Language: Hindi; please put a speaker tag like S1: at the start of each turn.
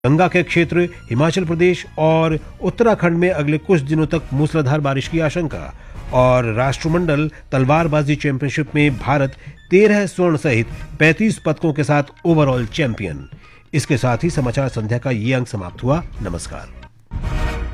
S1: गंगा के क्षेत्र हिमाचल प्रदेश और उत्तराखंड में अगले कुछ दिनों तक मूसलाधार बारिश की आशंका। और राष्ट्रमंडल तलवारबाजी चैंपियनशिप में भारत 13 स्वर्ण सहित 35 पदकों के साथ ओवरऑल चैंपियन। इसके साथ ही समाचार संध्या का ये अंक समाप्त हुआ। नमस्कार।